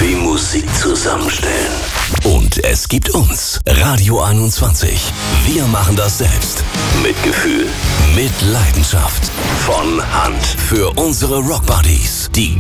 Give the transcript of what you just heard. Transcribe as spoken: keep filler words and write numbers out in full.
die Musik zusammenstellen. Und es gibt uns, Radio einundzwanzig. Wir machen das selbst. Mit Gefühl, mit Leidenschaft. Von Hand. Für unsere Rockbuddies, die